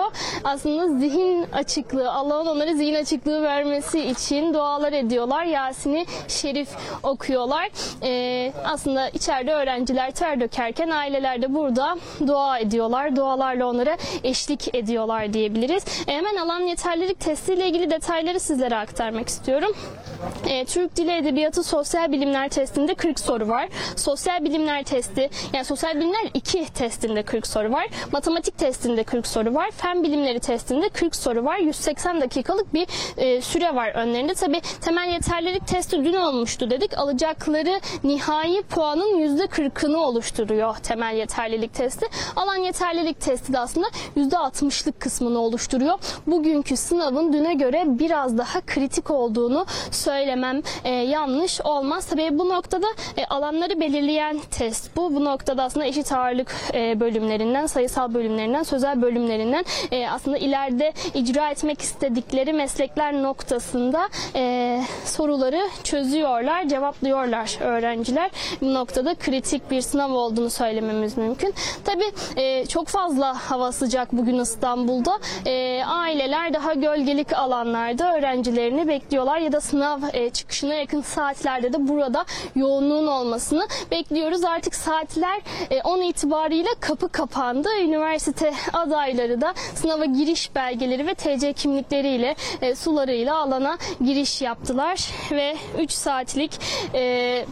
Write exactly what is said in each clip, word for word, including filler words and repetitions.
oluyor. Aslında zihin açıklığı, Allah'ın onlara zihin açıklığı vermesi için dualar ediyorlar. Yasin-i Şerif okuyorlar. Ee, aslında içeride öğrenciler ter dökerken aileler de burada dua ediyorlar. Dualarla onlara eşlik ediyorlar diyebiliriz. E, hemen alan yeterlilik testiyle ilgili detayları sizlere aktarmak istiyorum. E, Türk Dili Edebiyatı Sosyal Bilimler testinde kırk soru var. Sosyal Bilimler testi, yani Sosyal Bilimler iki testinde kırk soru var. Matematik testinde kırk soru var. Fen Bilimleri testinde kırk soru var. yüz seksen dakikalık bir e, süre var önlerinde. Tabii temel yeterlilik testi dün olmuştu dedik. Alacakları nihai puanın yüzde kırkını oluşturuyor temel yeterlilik testi. Alan yeterlilik testi de aslında yüzde altmışlık kısmını oluşturuyor. Bugünkü sınavın düne göre biraz daha kritik olduğunu söylemem e, yanlış olmaz. Tabii bu noktada e, alanları belirleyen test bu. Bu noktada aslında eşit ağırlık e, bölümlerinden, sayısal bölümlerinden, sözel bölümlerinden e, aslında ileride icra etmek istedikleri meslekler noktasında e, soruları çözüyorlar, cevaplıyorlar öğrenciler. Bu noktada kritik bir sınav olduğunu söylememiz mümkün. Tabii e, çok fazla hava sıcak bugün İstanbul'da. E, aileler daha gölgelik alanlarda öğrencilerini bekliyorlar ya da sınav e, çıkışına yakın saatlerde de burada yoğunluğun olmasını bekliyoruz. Artık saatler e, on itibariyle kapı kapandı. Üniversite adayları da sınava giriş belgeleri ve T C kimlikleriyle, e, sularıyla alana giriş yaptılar ve üç saatlik e,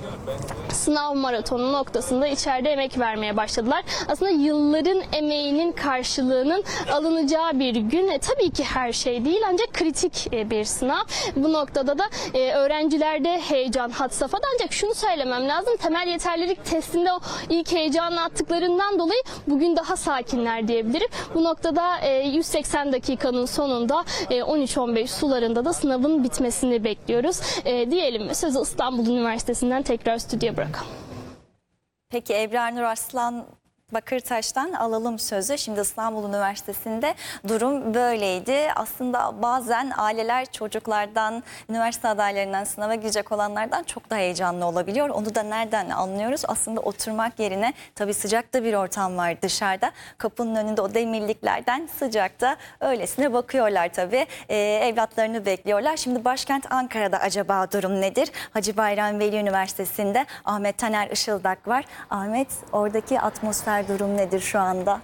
sınav maratonu noktasında içeride emek vermeye başladılar. Aslında yılların emeğinin karşılığının alınacağı bir gün. E, tabii ki her şey değil ancak kritik e, bir sınav. Bu noktada da e, öğrencilerde heyecan had safhada, ancak şunu söylemem lazım. Temel yeterlilik testinde o ilk heyecanı attıklarından dolayı bugün daha sakinler diyebilirim. Bu noktada e, yüz seksen dakikanın sonunda e, on üç on beş sularında da sınavın bitmesini bekliyoruz. E, diyelim ve sözü İstanbul Üniversitesi'nden tekrar stüdyoya bırakalım. Peki Ebrar Nur Arslan Bakırtaş'tan alalım sözü. Şimdi İstanbul Üniversitesi'nde durum böyleydi. Aslında bazen aileler çocuklardan, üniversite adaylarından, sınava girecek olanlardan çok daha heyecanlı olabiliyor. Onu da nereden anlıyoruz? Aslında oturmak yerine, tabii sıcakta bir ortam var dışarıda. Kapının önünde o demirliklerden sıcakta öylesine bakıyorlar tabii. Ee, evlatlarını bekliyorlar. Şimdi başkent Ankara'da acaba durum nedir? Hacı Bayram Veli Üniversitesi'nde Ahmet Taner Işıldak var. Ahmet, oradaki atmosfer durum nedir şu anda?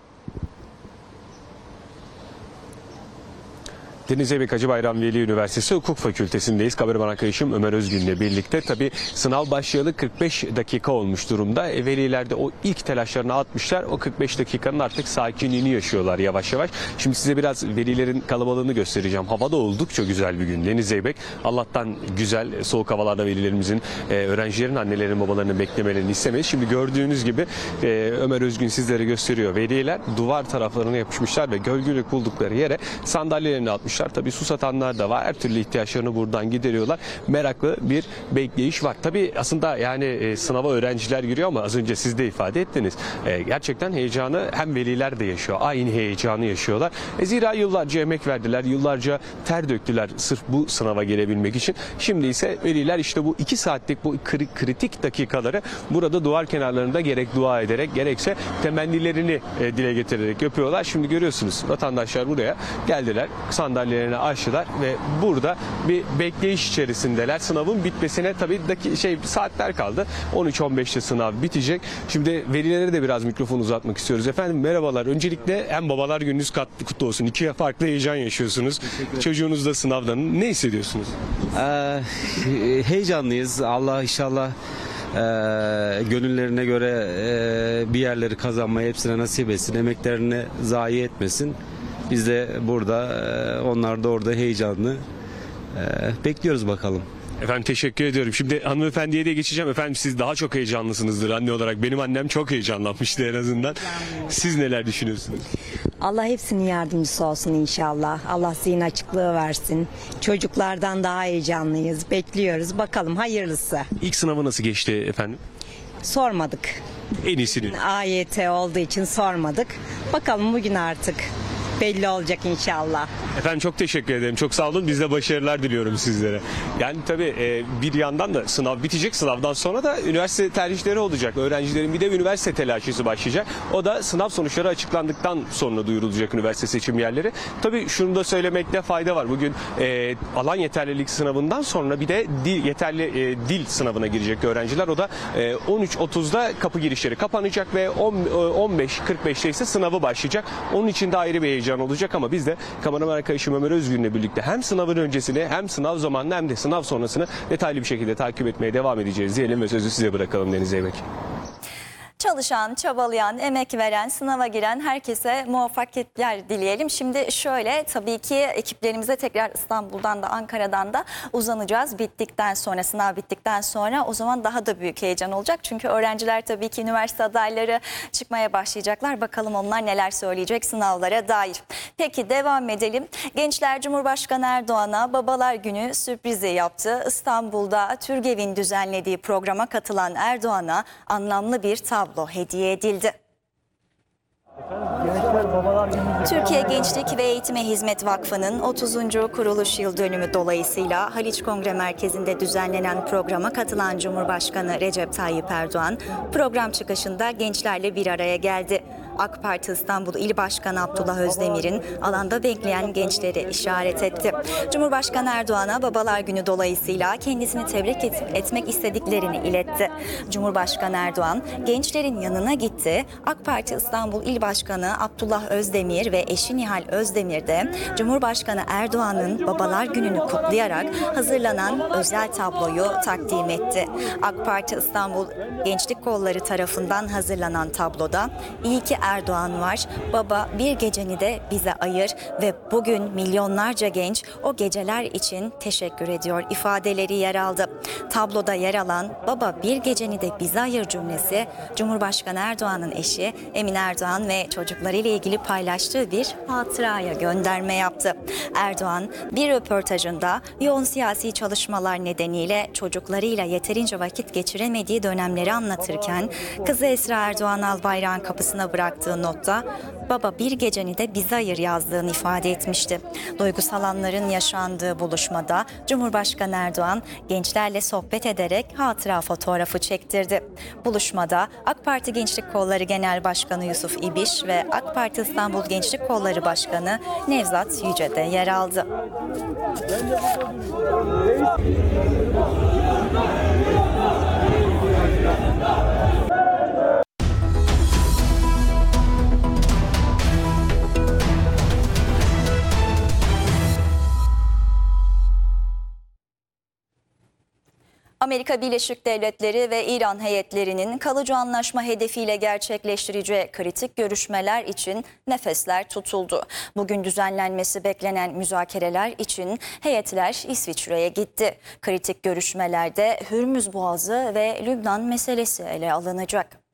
Deniz Ebek Hacı Bayram Veli Üniversitesi Hukuk Fakültesindeyiz. Kameraman arkadaşım Ömer Özgün'le birlikte. Tabii sınav başlayalı kırk beş dakika olmuş durumda. E, veliler de o ilk telaşlarını atmışlar. O kırk beş dakikanın artık sakinliğini yaşıyorlar yavaş yavaş. Şimdi size biraz velilerin kalabalığını göstereceğim. Hava da oldukça güzel bir gün. Deniz Ebek, Allah'tan güzel, soğuk havalarda velilerimizin, e, öğrencilerin, annelerin, babalarının beklemelerini istemeyiz. Şimdi gördüğünüz gibi e, Ömer Özgün sizlere gösteriyor. Veliler duvar taraflarına yapışmışlar ve gölgelik buldukları yere sandalyelerini atmışlar. Tabii su satanlar da var. Her türlü ihtiyaçlarını buradan gideriyorlar. Meraklı bir bekleyiş var. Tabii aslında yani e, sınava öğrenciler giriyor ama az önce siz de ifade ettiniz. E, gerçekten heyecanı hem veliler de yaşıyor. Aynı heyecanı yaşıyorlar. E, zira yıllarca emek verdiler. Yıllarca ter döktüler sırf bu sınava girebilmek için. Şimdi ise veliler işte bu iki saatlik bu kri kritik dakikaları burada duvar kenarlarında gerek dua ederek gerekse temennilerini e, dile getirerek yapıyorlar. Şimdi görüyorsunuz vatandaşlar buraya geldiler. Sandalye Sandalyelerini açtılar ve burada bir bekleyiş içerisindeler. Sınavın bitmesine tabii daki, şey saatler kaldı. on üç on beşte sınav bitecek. Şimdi velilere de biraz mikrofon uzatmak istiyoruz. Efendim merhabalar. Öncelikle hem babalar gününüz kutlu olsun. İki farklı heyecan yaşıyorsunuz. Çocuğunuz da sınavdan. Ne hissediyorsunuz? Ee, heyecanlıyız. Allah inşallah e, gönüllerine göre e, bir yerleri kazanmayı hepsine nasip etsin. Emeklerini zayi etmesin. Biz de burada, onlar da orada heyecanlı. Bekliyoruz bakalım. Efendim teşekkür ediyorum. Şimdi hanımefendiye de geçeceğim. Efendim siz daha çok heyecanlısınızdır anne olarak. Benim annem çok heyecanlanmıştı en azından. Siz neler düşünüyorsunuz? Allah hepsinin yardımcısı olsun inşallah. Allah zihin açıklığı versin. Çocuklardan daha heyecanlıyız. Bekliyoruz. Bakalım hayırlısı. İlk sınavı nasıl geçti efendim? Sormadık. En iyisini. A Y T olduğu için sormadık. Bakalım bugün artık. belli olacak inşallah. Efendim çok teşekkür ederim. Çok sağ olun. Biz de başarılar diliyorum sizlere. Yani tabii e, bir yandan da sınav bitecek. Sınavdan sonra da üniversite tercihleri olacak. Öğrencilerin bir de üniversite telaşesi başlayacak. O da sınav sonuçları açıklandıktan sonra duyurulacak üniversite seçim yerleri. Tabii şunu da söylemekte fayda var. Bugün e, alan yeterlilik sınavından sonra bir de dil, yeterli e, dil sınavına girecek öğrenciler. O da e, on üç otuzda kapı girişleri kapanacak ve on beş kırk beşte ise sınavı başlayacak. Onun için de ayrı bir heyecan olacak ama biz de kameraman arkadaşım Ömer Özgün'le birlikte hem sınavın öncesini hem sınav zamanını hem de sınav sonrasını detaylı bir şekilde takip etmeye devam edeceğiz diyelim ve sözü size bırakalım Deniz Zeybek. Çalışan, çabalayan, emek veren, sınava giren herkese muvaffakiyetler dileyelim. Şimdi şöyle, tabii ki ekiplerimize tekrar İstanbul'dan da Ankara'dan da uzanacağız. Bittikten sonra, sınav bittikten sonra o zaman daha da büyük heyecan olacak. Çünkü öğrenciler tabii ki üniversite adayları çıkmaya başlayacaklar. Bakalım onlar neler söyleyecek sınavlara dair. Peki devam edelim. Gençler Cumhurbaşkanı Erdoğan'a Babalar Günü sürprizi yaptı. İstanbul'da TÜRGEV'in düzenlediği programa katılan Erdoğan'a anlamlı bir tablo hediye edildi. Türkiye Gençlik ve Eğitime Hizmet Vakfı'nın otuzuncu kuruluş yıl dönümü dolayısıyla Haliç Kongre Merkezi'nde düzenlenen programa katılan Cumhurbaşkanı Recep Tayyip Erdoğan program çıkışında gençlerle bir araya geldi. AK Parti İstanbul İl Başkanı Abdullah Özdemir'in alanda bekleyen gençleri işaret etti. Cumhurbaşkanı Erdoğan'a Babalar Günü dolayısıyla kendisini tebrik et- etmek istediklerini iletti. Cumhurbaşkanı Erdoğan gençlerin yanına gitti. AK Parti İstanbul İl Başkanı Abdullah Özdemir ve eşi Nihal Özdemir de Cumhurbaşkanı Erdoğan'ın Babalar Günü'nü kutlayarak hazırlanan özel tabloyu takdim etti. AK Parti İstanbul Gençlik Kolları tarafından hazırlanan tabloda "İyi ki Erdoğan var. Baba bir geceni de bize ayır ve bugün milyonlarca genç o geceler için teşekkür ediyor" ifadeleri yer aldı. Tabloda yer alan "Baba bir geceni de bize ayır" cümlesi Cumhurbaşkanı Erdoğan'ın eşi Emine Erdoğan ve çocuklarıyla ilgili paylaştığı bir hatıraya gönderme yaptı. Erdoğan bir röportajında yoğun siyasi çalışmalar nedeniyle çocuklarıyla yeterince vakit geçiremediği dönemleri anlatırken kızı Esra Erdoğan Albayrak'ın kapısına bıraktığı notta "Baba bir geceni de bize ayır" yazdığını ifade etmişti. Duygusal anların yaşandığı buluşmada Cumhurbaşkanı Erdoğan gençlerle sohbet ederek hatıra fotoğrafı çektirdi. Buluşmada AK Parti Gençlik Kolları Genel Başkanı Yusuf İbiş ve AK Parti İstanbul Gençlik Kolları Başkanı Nevzat Yüce de yer aldı. Amerika Birleşik Devletleri ve İran heyetlerinin kalıcı anlaşma hedefiyle gerçekleştireceği kritik görüşmeler için nefesler tutuldu. Bugün düzenlenmesi beklenen müzakereler için heyetler İsviçre'ye gitti. Kritik görüşmelerde Hürmüz Boğazı ve Lübnan meselesi ele alınacak.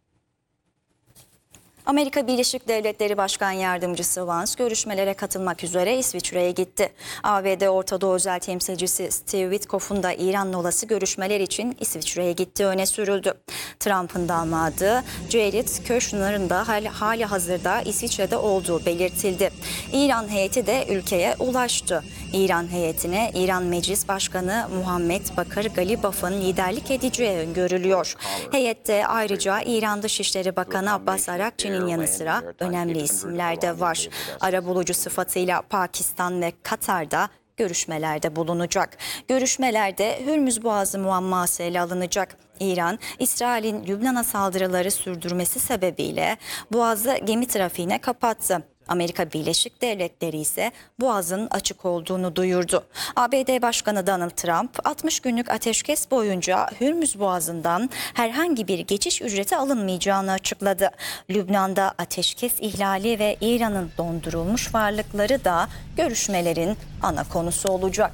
Amerika Birleşik Devletleri Başkan Yardımcısı Vance görüşmelere katılmak üzere İsviçre'ye gitti. A B D Orta Doğu Özel Temsilcisi Steve Witkoff'un da İran'la olası görüşmeler için İsviçre'ye gittiği öne sürüldü. Trump'ın damadı Jared Kushner'ın da hali, hali hazırda İsviçre'de olduğu belirtildi. İran heyeti de ülkeye ulaştı. İran heyetine İran Meclis Başkanı Muhammed Bakır Galibaf'ın liderlik edeceği öngörülüyor. Heyette ayrıca İran Dışişleri Bakanı Abbas Arakçı'nın yanı sıra önemli isimler de var. Arabulucu sıfatıyla Pakistan ve Katar'da görüşmelerde bulunacak. Görüşmelerde Hürmüz Boğazı muamması ele alınacak. İran, İsrail'in Lübnan'a saldırıları sürdürmesi sebebiyle Boğazı gemi trafiğine kapattı. Amerika Birleşik Devletleri ise Boğaz'ın açık olduğunu duyurdu. A B D Başkanı Donald Trump altmış günlük ateşkes boyunca Hürmüz Boğazı'ndan herhangi bir geçiş ücreti alınmayacağını açıkladı. Lübnan'da ateşkes ihlali ve İran'ın dondurulmuş varlıkları da görüşmelerin ana konusu olacak.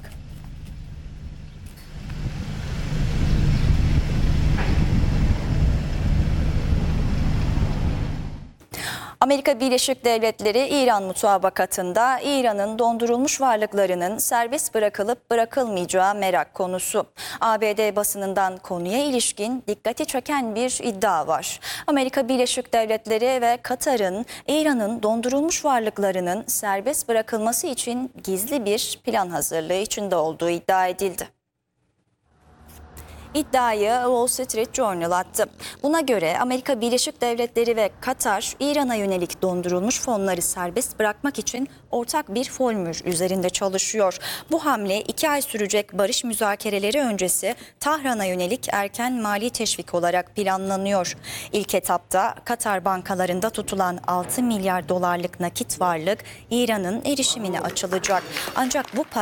Amerika Birleşik Devletleri İran mutabakatında İran'ın dondurulmuş varlıklarının serbest bırakılıp bırakılmayacağı merak konusu. A B D basınından konuya ilişkin dikkati çeken bir iddia var. Amerika Birleşik Devletleri ve Katar'ın İran'ın dondurulmuş varlıklarının serbest bırakılması için gizli bir plan hazırlığı içinde olduğu iddia edildi. İddiayı Wall Street Journal attı. Buna göre Amerika Birleşik Devletleri ve Katar, İran'a yönelik dondurulmuş fonları serbest bırakmak için ortak bir formül üzerinde çalışıyor. Bu hamle iki ay sürecek barış müzakereleri öncesi Tahran'a yönelik erken mali teşvik olarak planlanıyor. İlk etapta Katar bankalarında tutulan altı milyar dolarlık nakit varlık İran'ın erişimine açılacak. Ancak bu para